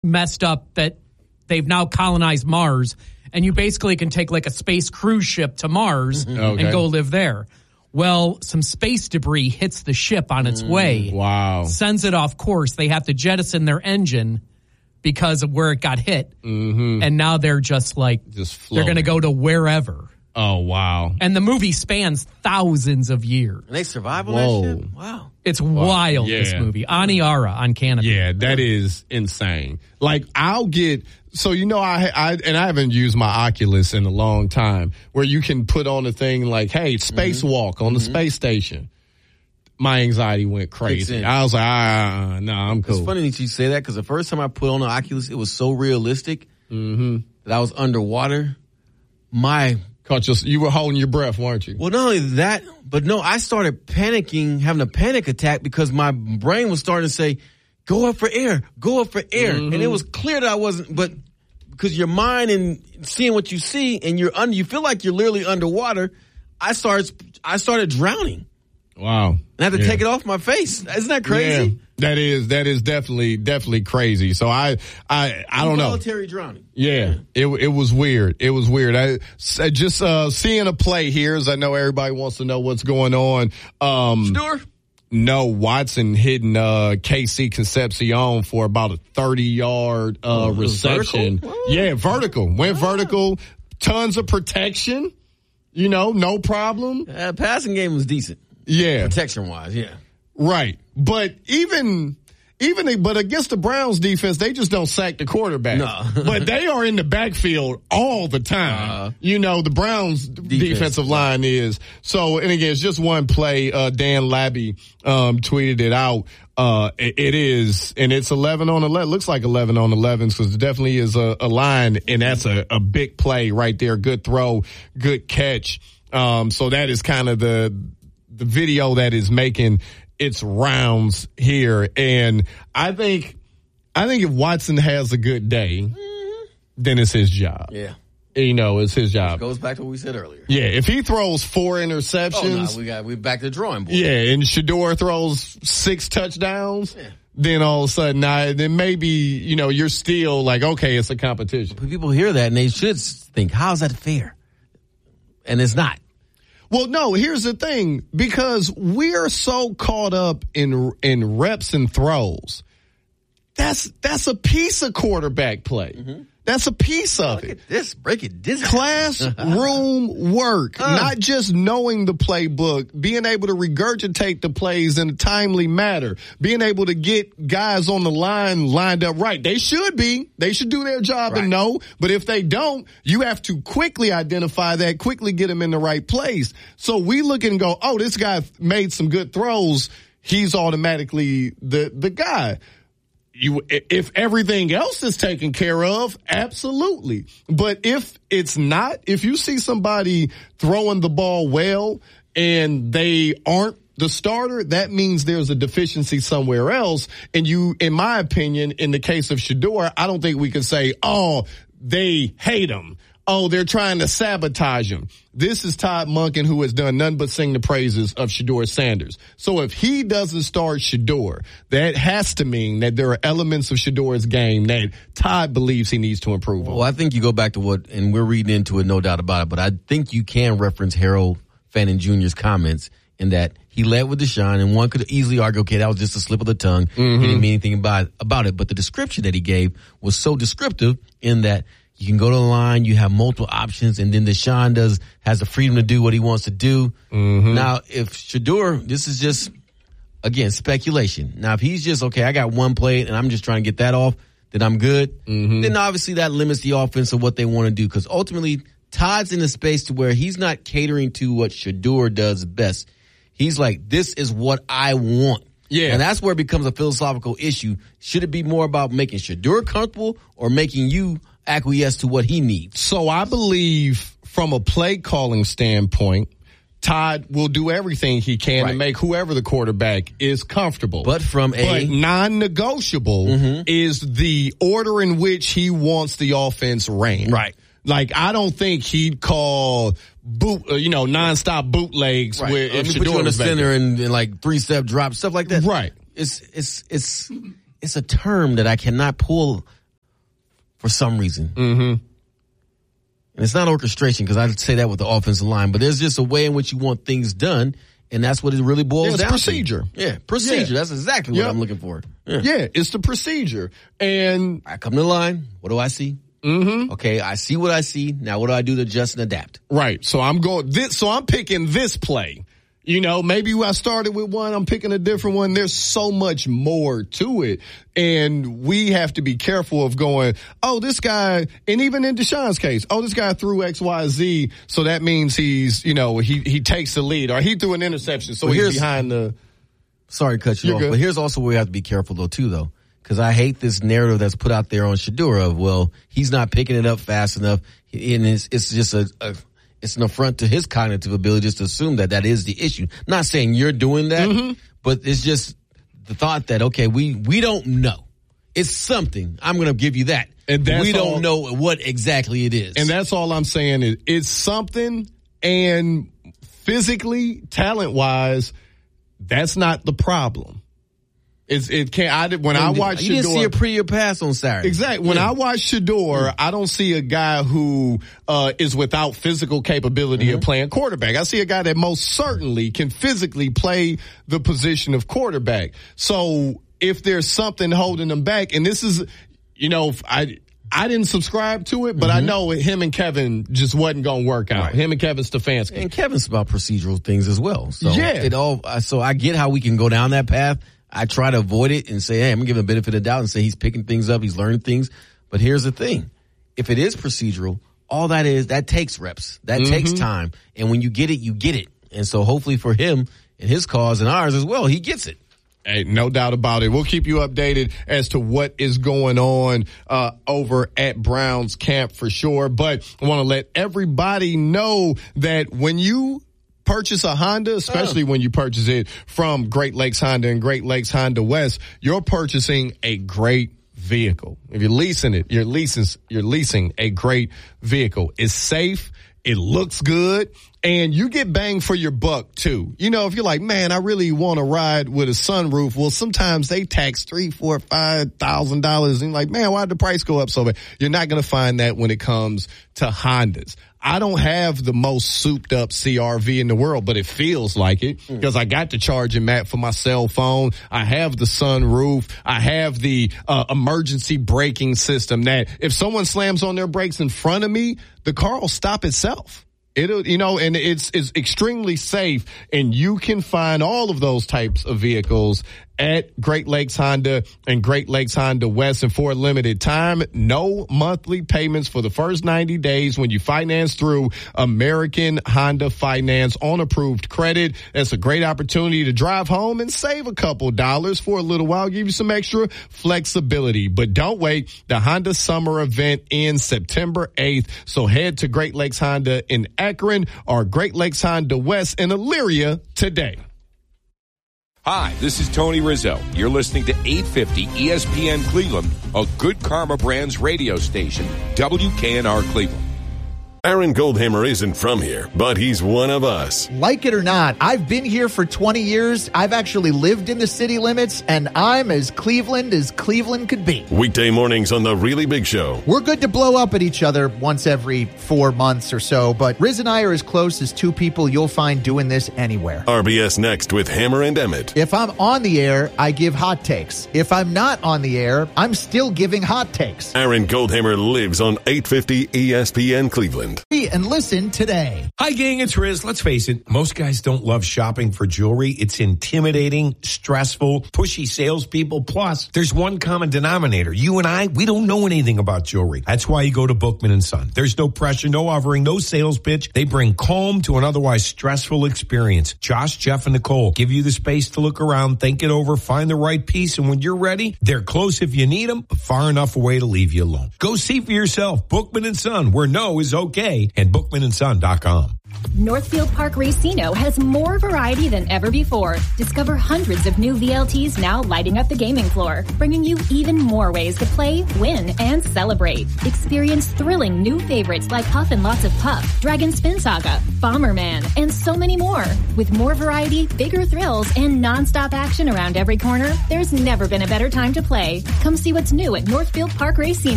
messed up that they've now colonized Mars, and you basically can take like a space cruise ship to Mars and go live there. Well, some space debris hits the ship on its way. Wow. Sends it off course. They have to jettison their engine because of where it got hit. Mm-hmm. And now they're just they're going to go to wherever. Oh, wow. And the movie spans thousands of years. And they survive on that ship? Wow. It's wild, this movie. Aniara on Canopy. Yeah, that is insane. Like, I'll get... So, you know, I haven't used my Oculus in a long time, where you can put on a thing like, hey, spacewalk on the space station. My anxiety went crazy. I was like, no, I'm cool. It's funny that you say that, because the first time I put on the Oculus, it was so realistic that I was underwater. You were holding your breath, weren't you? Well, not only that, but no, I started panicking, having a panic attack, because my brain was starting to say, go up for air. And it was clear that I wasn't, but because your mind and seeing what you see, and you feel like you're literally underwater, I started drowning. Wow. And I had to take it off my face. Isn't that crazy? Yeah, that is definitely crazy. So I don't know. Involuntary drowning. Yeah, it was weird. It was weird. I just seeing a play here, as I know everybody wants to know what's going on. Sure. No, Watson hitting KC Concepcion for about a 30-yard reception. Vertical? Yeah, vertical. Went vertical. Tons of protection. You know, no problem. Passing game was decent. Yeah. Protection-wise, yeah. Right. But but against the Browns defense, they just don't sack the quarterback. No. But they are in the backfield all the time. You know, the Browns defensive line is. So, and again, it's just one play. Dan Labby tweeted it out. It is, and it's 11 on 11. Looks like 11 on 11, because it definitely is a line, and that's a big play right there. Good throw, good catch. So that is kind of the video that is making its rounds here. And I think if Watson has a good day, then it's his job. Yeah. You know, it's his job. It goes back to what we said earlier. Yeah, if he throws 4 interceptions. we're back to the drawing board. Yeah, and Shedeur throws 6 touchdowns. Yeah. Then all of a sudden, then maybe, you know, you're still like, okay, it's a competition. But people hear that and they should think, how's that fair? And it's not. Well, no, here's the thing, because we're so caught up in reps and throws. That's a piece of quarterback play. Mm-hmm. That's a piece of it. Break it down. Classroom work, not just knowing the playbook, being able to regurgitate the plays in a timely manner, being able to get guys on the line lined up right. They should do their job and know, but if they don't, you have to quickly identify that, quickly get them in the right place. So we look and go, oh, this guy made some good throws. He's automatically the guy. If everything else is taken care of, absolutely. But if it's not, if you see somebody throwing the ball well and they aren't the starter, that means there's a deficiency somewhere else. And in my opinion, in the case of Shedeur, I don't think we can say, oh, they hate him. Oh, they're trying to sabotage him. This is Todd Monken, who has done nothing but sing the praises of Shedeur Sanders. So if he doesn't start Shedeur, that has to mean that there are elements of Shedeur's game that Todd believes he needs to improve on. Well, I think you go back to and we're reading into it, no doubt about it, but I think you can reference Harold Fannin Jr.'s comments in that he led with Deshaun, and one could easily argue, okay, that was just a slip of the tongue. Mm-hmm. He didn't mean anything about it, but the description that he gave was so descriptive in that you can go to the line, you have multiple options, and then Deshaun has the freedom to do what he wants to do. Mm-hmm. Now, if Shedeur, this is just, again, speculation. Now, if he's just, okay, I got one play and I'm just trying to get that off, then I'm good. Mm-hmm. Then obviously that limits the offense of what they want to do, because ultimately Todd's in a space to where he's not catering to what Shedeur does best. He's like, this is what I want. Yeah. And that's where it becomes a philosophical issue. Should it be more about making Shedeur comfortable or making you acquiesce to what he needs? So I believe from a play calling standpoint, Todd will do everything he can to make whoever the quarterback is comfortable. But non-negotiable is the order in which he wants the offense ran. Right. Like, I don't think he'd call nonstop bootlegs with if Shedeur in the center and like 3-step drop, stuff like that. Right. It's a term that I cannot pull for some reason. Mm-hmm. And it's not orchestration, because I'd say that with the offensive line, but there's just a way in which you want things done, and that's what it really boils down procedure. to. Yeah, procedure. Yeah. That's exactly what I'm looking for. Yeah, it's the procedure. And I come to the line. What do I see? Mm-hmm. Okay, I see what I see. Now, what do I do to adjust and adapt? Right. So I'm picking this play. You know, maybe I started with one, I'm picking a different one. There's so much more to it. And we have to be careful of going, oh, this guy, and even in Deshaun's case, oh, this guy threw X, Y, Z. So that means he's, you know, he takes the lead, or he threw an interception. So he's behind the. Sorry to cut you off, good. But here's also where we have to be careful though. Because I hate this narrative that's put out there on Shedeur of, well, he's not picking it up fast enough. And it's just it's an affront to his cognitive ability just to assume that is the issue. Not saying you're doing that, but it's just the thought that, okay, we don't know. It's something. I'm going to give you that. And we don't know what exactly it is. And that's all I'm saying is it's something, and physically, talent-wise, that's not the problem. I watch Shedeur, you didn't see a prettier pass on Saturday. Exactly. When I watch Shedeur, I don't see a guy who is without physical capability of playing quarterback. I see a guy that most certainly can physically play the position of quarterback. So if there's something holding him back, and this is, you know, I didn't subscribe to it, but I know him and Kevin just wasn't going to work out. Right. Him and Kevin Stefanski. And Kevin's about procedural things as well. So so I get how we can go down that path. I try to avoid it and say, hey, I'm going to give him the benefit of the doubt and say he's picking things up, he's learning things. But here's the thing. If it is procedural, all that takes reps. That takes time. And when you get it, you get it. And so hopefully for him and his cause and ours as well, he gets it. Hey, no doubt about it. We'll keep you updated as to what is going on over at Browns camp for sure. But I want to let everybody know that when you purchase a Honda, especially when you purchase it from Great Lakes Honda and Great Lakes Honda West, you're purchasing a great vehicle. If you're leasing it, you're leasing a great vehicle. It's safe. It looks good. And you get bang for your buck too. You know, if you're like, man, I really want to ride with a sunroof. Well, sometimes they tax $3,000, $4,000, $5,000. And you're like, man, why'd the price go up so bad? You're not going to find that when it comes to Hondas. I don't have the most souped up CRV in the world, but it feels like it because I got the charging mat for my cell phone. I have the sunroof. I have the emergency braking system that if someone slams on their brakes in front of me, the car will stop itself. It'll, you know, and it's extremely safe, and you can find all of those types of vehicles at Great Lakes Honda and Great Lakes Honda West. And for a limited time, no monthly payments for the first 90 days when you finance through American Honda Finance on approved credit. That's a great opportunity to drive home and save a couple dollars for a little while, give you some extra flexibility. But don't wait. The Honda Summer event ends September 8th. So head to Great Lakes Honda in Akron or Great Lakes Honda West in Elyria today. Hi, this is Tony Rizzo. You're listening to 850 ESPN Cleveland, a Good Karma Brands radio station, WKNR Cleveland. Aaron Goldhammer isn't from here, but he's one of us. Like it or not, I've been here for 20 years. I've actually lived in the city limits, and I'm as Cleveland could be. Weekday mornings on The Really Big Show. We're good to blow up at each other once every 4 months or so, but Riz and I are as close as two people you'll find doing this anywhere. RBS next with Hammer and Emmett. If I'm on the air, I give hot takes. If I'm not on the air, I'm still giving hot takes. Aaron Goldhammer lives on 850 ESPN Cleveland. And listen today. Hi, gang, it's Riz. Let's face it, most guys don't love shopping for jewelry. It's intimidating, stressful, pushy salespeople. Plus, there's one common denominator. You and I, we don't know anything about jewelry. That's why you go to Bookman & Son. There's no pressure, no offering, no sales pitch. They bring calm to an otherwise stressful experience. Josh, Jeff, and Nicole give you the space to look around, think it over, find the right piece, and when you're ready, they're close if you need them, but far enough away to leave you alone. Go see for yourself. Bookman & Son, where no is okay. And BookmanandSon.com. Northfield Park Racino has more variety than ever before. Discover hundreds of new VLTs now lighting up the gaming floor, bringing you even more ways to play, win, and celebrate. Experience thrilling new favorites like Puff and Lots of Puff, Dragon Spin Saga, Bomberman, and so many more. With more variety, bigger thrills, and non-stop action around every corner, there's never been a better time to play. Come see what's new at Northfield Park Racino.